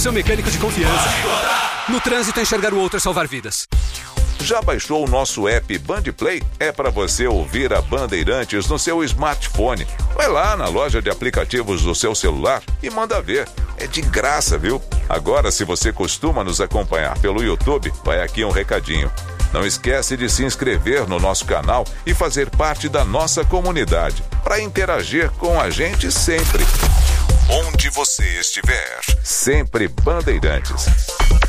Seu mecânico de confiança. No trânsito, enxergar o outro é salvar vidas. Já baixou o nosso app Bandplay? É para você ouvir a Bandeirantes no seu smartphone. Vai lá na loja de aplicativos do seu celular e manda ver. É de graça, viu? Agora, se você costuma nos acompanhar pelo YouTube, vai aqui um recadinho. Não esquece de se inscrever no nosso canal e fazer parte da nossa comunidade, para interagir com a gente sempre. Onde você estiver, sempre Bandeirantes.